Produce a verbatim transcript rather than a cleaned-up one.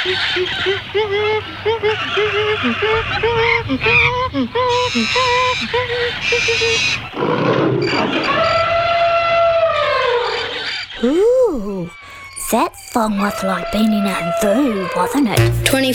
Ooh, that song was like being in a zoo, wasn't it? twenty